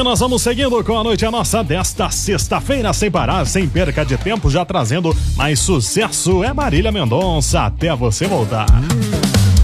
nós vamos seguindo com a Noite é Nossa desta sexta-feira, sem parar, sem perca de tempo, já trazendo mais sucesso. É Marília Mendonça, até você voltar.